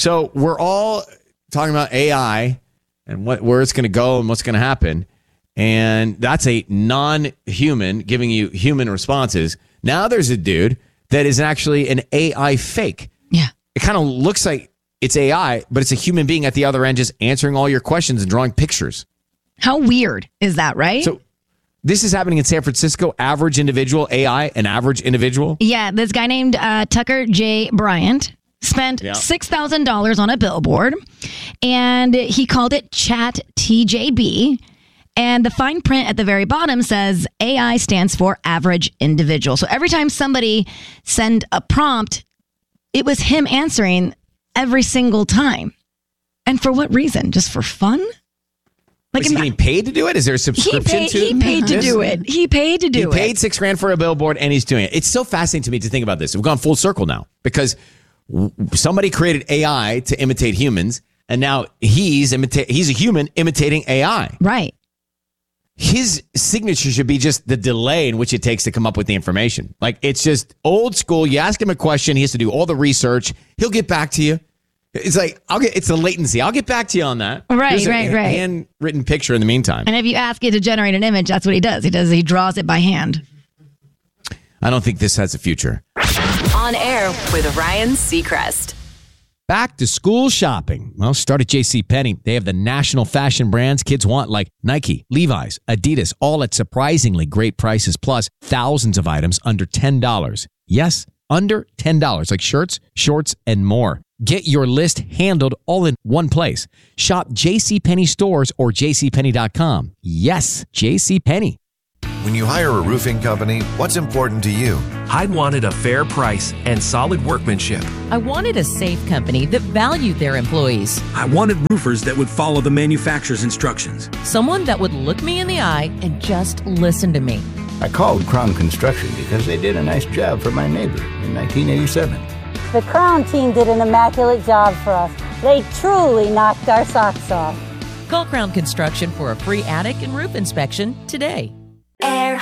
So we're all talking about AI and where it's going to go and what's going to happen. And that's a non-human giving you human responses. Now there's a dude that is actually an AI fake. Yeah. It kind of looks like it's AI, but it's a human being at the other end just answering all your questions and drawing pictures. How weird is that, right? So this is happening in San Francisco. Average individual, AI, an average individual. Yeah, this guy named Tucker J. Bryant spent $6,000 on a billboard, and he called it Chat TJB. And the fine print at the very bottom says AI stands for average individual. So every time somebody send a prompt, it was him answering every single time. And for what reason? Just for fun? Like, is he getting paid to do it? Is there a subscription to it? He paid to do it. He paid to do it. He paid $6,000 for a billboard and he's doing it. It's so fascinating to me to think about this. We've gone full circle now because somebody created AI to imitate humans and now he's a human imitating AI. Right. His signature should be just the delay in which it takes to come up with the information. Like, it's just old school. You ask him a question, he has to do all the research. He'll get back to you. It's like, it's the latency. I'll get back to you on that. Right. Handwritten picture in the meantime. And if you ask it to generate an image, that's what he does. He draws it by hand. I don't think this has a future. On Air with Ryan Seacrest. Back to school shopping. Well, start at JCPenney. They have the national fashion brands kids want like Nike, Levi's, Adidas, all at surprisingly great prices, plus thousands of items under $10. Yes, under $10, like shirts, shorts, and more. Get your list handled all in one place. Shop JCPenney stores or jcpenney.com. Yes, JCPenney. When you hire a roofing company, what's important to you? I'd wanted a fair price and solid workmanship. I wanted a safe company that valued their employees. I wanted roofers that would follow the manufacturer's instructions. Someone that would look me in the eye and just listen to me. I called Crown Construction because they did a nice job for my neighbor in 1987. The Crown team did an immaculate job for us. They truly knocked our socks off. Call Crown Construction for a free attic and roof inspection today. Air